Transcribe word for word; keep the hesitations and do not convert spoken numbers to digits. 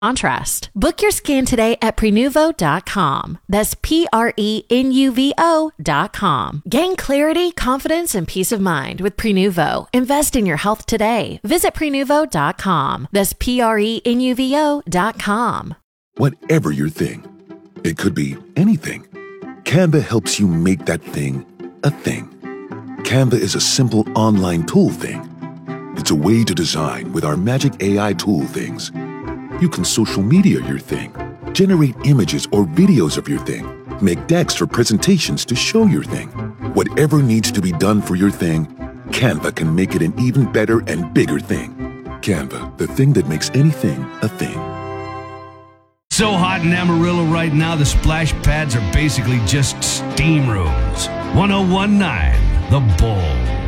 contrast. Book your scan today at Prenuvo dot com. That's P R E N U V O dot com. Gain clarity, confidence, and peace of mind with Prenuvo. Invest in your health today. Visit Prenuvo dot com. That's P R E N U V O dot com. Whatever your thing, it could be anything. Canva helps you make that thing a thing. Canva is a simple online tool thing. It's a way to design with our magic A I tool things. You can social media your thing, generate images or videos of your thing, make decks for presentations to show your thing. Whatever needs to be done for your thing, Canva can make it an even better and bigger thing. Canva, the thing that makes anything a thing. So hot in Amarillo right now, the splash pads are basically just steam rooms. one oh one point nine The Bull.